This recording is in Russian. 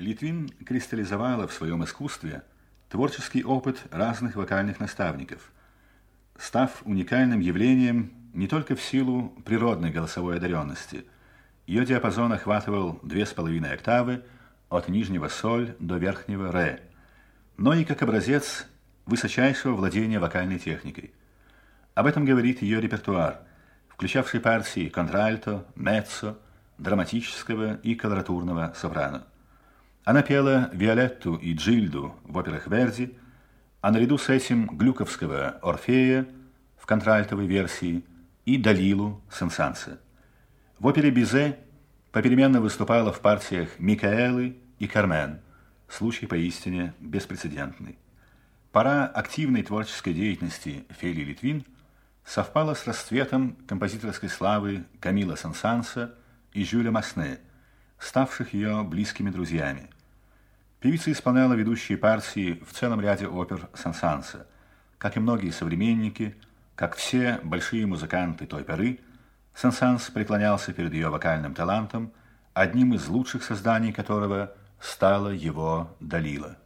Литвин кристаллизовала в своем искусстве творческий опыт разных вокальных наставников, став уникальным явлением не только в силу природной голосовой одаренности. Ее диапазон охватывал 2,5 октавы от нижнего соль до верхнего ре, но и как образец высочайшего владения вокальной техникой. Об этом говорит ее репертуар, включавший партии контральто, меццо, драматического и колоратурного сопрано. Она пела Виолетту и Джильду в операх Верди, а наряду с этим глюковского Орфея в контральтовой версии и Далилу Сен-Санса. В опере Бизе попеременно выступала в партиях Микаэлы и Кармен, случай поистине беспрецедентный. Пора активной творческой деятельности Фелии Литвин совпала с расцветом композиторской славы Камила Сен-Санса и Жюля Масне, ставших ее близкими друзьями. Певица исполняла ведущие партии в целом ряде опер Сен-Санса. Как и многие современники, как все большие музыканты той поры, Сен-Санс преклонялся перед ее вокальным талантом, одним из лучших созданий которого стала его Далила.